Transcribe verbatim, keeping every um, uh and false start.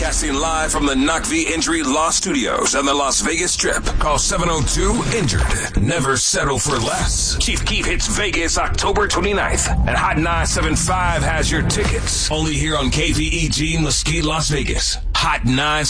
Broadcasting live from the Knock V Injury Law Studios on the Las Vegas Strip. Call seven oh two injured. Never settle for less. Chief Keef hits Vegas October twenty-ninth. And Hot nine seven five has your tickets. Only here on K V E G Mesquite, Las Vegas. Hot nine